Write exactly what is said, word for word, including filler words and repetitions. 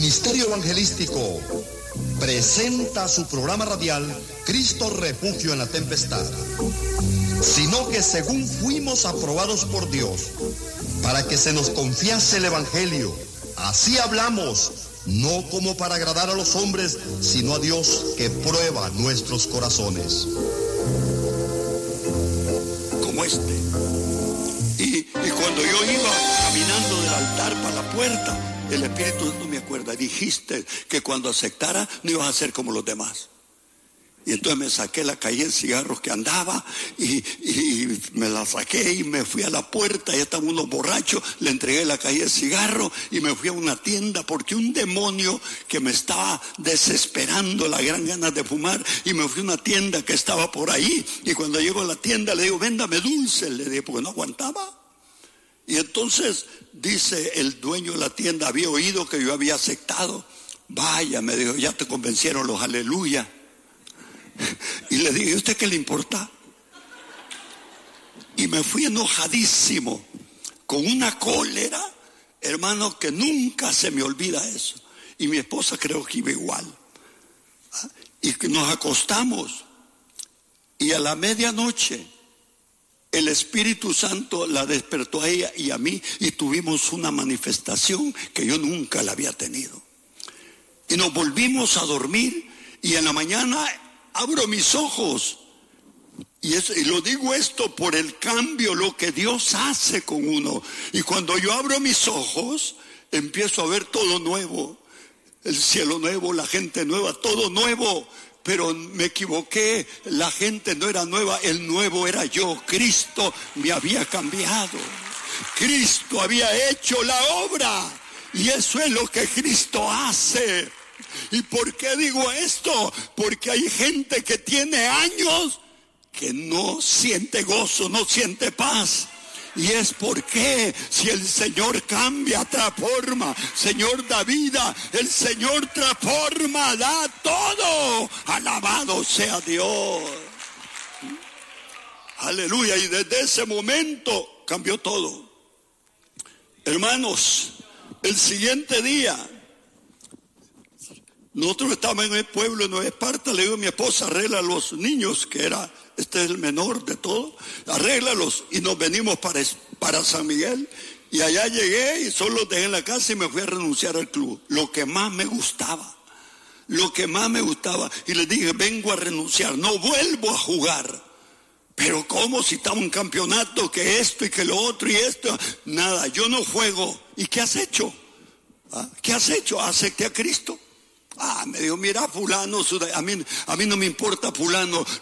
Ministerio Evangelístico presenta su programa radial Cristo Refugio en la Tempestad, sino que según fuimos aprobados por Dios para que se nos confiase el Evangelio, así hablamos, no como para agradar a los hombres, sino a Dios que prueba nuestros corazones. Como este. Y, y cuando yo iba caminando del altar para la puerta, el Espíritu no me acuerda, dijiste que cuando aceptara no ibas a ser como los demás. Y entonces me saqué la calle de cigarros que andaba y, y me la saqué y me fui a la puerta. Ya estaban unos borrachos, le entregué la calle de cigarros y me fui a una tienda porque un demonio que me estaba desesperando, la gran ganas de fumar, y me fui a una tienda que estaba por ahí. Y cuando llego a la tienda le digo, véndame dulce, le dije, porque no aguantaba. Y entonces dice el dueño de la tienda, había oído que yo había aceptado. Vaya, me dijo, ya te convencieron los aleluya. Y le dije, ¿a usted qué le importa? Y me fui enojadísimo, con una cólera, hermano, que nunca se me olvida eso. Y mi esposa creo que iba igual. Y nos acostamos. Y a la medianoche, el Espíritu Santo la despertó a ella y a mí, y tuvimos una manifestación que yo nunca la había tenido. Y nos volvimos a dormir, y en la mañana abro mis ojos, y, es, y lo digo esto por el cambio, lo que Dios hace con uno. Y cuando yo abro mis ojos, empiezo a ver todo nuevo, el cielo nuevo, la gente nueva, todo nuevo. Pero me equivoqué, la gente no era nueva, el nuevo era yo. Cristo me había cambiado, Cristo había hecho la obra, y eso es lo que Cristo hace. ¿Y por qué digo esto? Porque hay gente que tiene años que no siente gozo, no siente paz. Y es porque si el Señor cambia, transforma, Señor da vida, el Señor transforma, da todo. Alabado sea Dios. Aleluya. Y desde ese momento cambió todo. Hermanos, el siguiente día, nosotros estábamos en el pueblo de Nueva Esparta. Le digo a mi esposa, arregla a los niños, que era, este es el menor de todo, arréglalos, y nos venimos para, para San Miguel. Y allá llegué y solo dejé en la casa y me fui a renunciar al club. Lo que más me gustaba, lo que más me gustaba. Y les dije, vengo a renunciar, no vuelvo a jugar. Pero ¿cómo si está un campeonato, que esto y que lo otro y esto? Nada, yo no juego. ¿Y qué has hecho? ¿Ah? ¿Qué has hecho? ¿Acepté a Cristo? Ah, me dijo, mira fulano, a mí, a mí no me importa fulano,